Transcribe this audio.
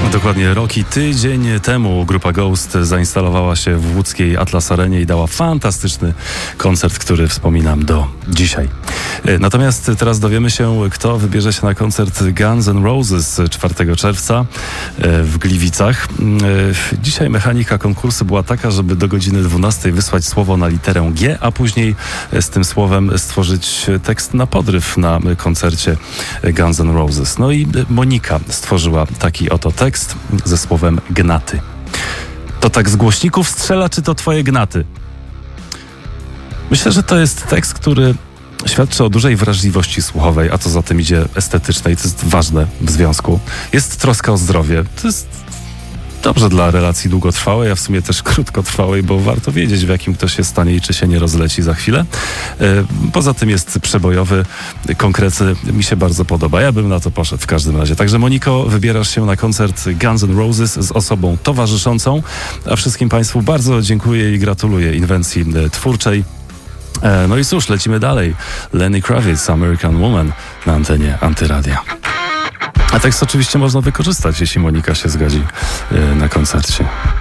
Dokładnie rok i tydzień temu grupa Ghost zainstalowała się w łódzkiej Atlas Arenie i dała fantastyczny koncert, który wspominam do dzisiaj. Natomiast teraz dowiemy się, kto wybierze się na koncert Guns N' Roses 4 czerwca w Gliwicach. Dzisiaj mechanika konkursu była taka, żeby do godziny 12 wysłać słowo na literę G, a później z tym słowem stworzyć tekst na podryw na koncercie Guns N' Roses. No i Monika stworzyła taki oto tekst ze słowem gnaty. To tak z głośników strzela, czy to twoje gnaty? Myślę, że to jest tekst, który świadczy o dużej wrażliwości słuchowej, a co za tym idzie estetycznej. To jest ważne w związku. Jest troska o zdrowie. To jest dobrze dla relacji długotrwałej, a w sumie też krótkotrwałej, bo warto wiedzieć, w jakim ktoś jest stanie i czy się nie rozleci za chwilę. Poza tym jest przebojowy, konkretny, mi się bardzo podoba. Ja bym na to poszedł w każdym razie. Także Moniko, wybierasz się na koncert Guns N' Roses z osobą towarzyszącą, a wszystkim Państwu bardzo dziękuję i gratuluję inwencji twórczej. No i cóż, lecimy dalej. Lenny Kravitz, American Woman na antenie Antyradia. A tekst oczywiście można wykorzystać, jeśli Monika się zgodzi na koncercie.